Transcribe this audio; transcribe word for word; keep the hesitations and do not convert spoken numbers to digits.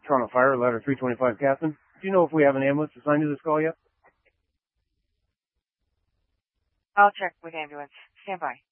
Toronto Fire, ladder three twenty-five, Captain. Do you know if we have an ambulance assigned to this call yet? I'll check with ambulance. Stand by.